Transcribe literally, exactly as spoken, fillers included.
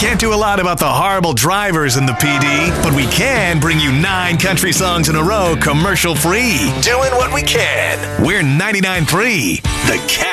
can't do a lot about the horrible drivers in the P D, but we can bring you nine country songs in a row commercial free. Doing what we can. We're ninety-nine point three, The Cat.